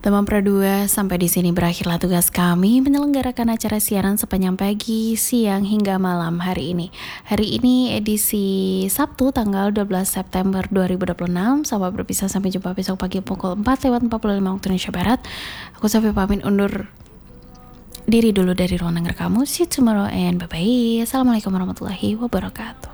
Teman Pradua, sampai di sini berakhirlah tugas kami menyelenggarakan acara siaran sepanjang pagi, siang, hingga malam hari ini. Hari ini edisi Sabtu tanggal 12 September 2026. Sahabat berpisah, sampai jumpa besok pagi pukul 4:45 waktu Indonesia Barat. Aku Sofi pamit undur diri dulu dari ruang dengar kamu. See you tomorrow and bye-bye. Assalamualaikum warahmatullahi wabarakatuh.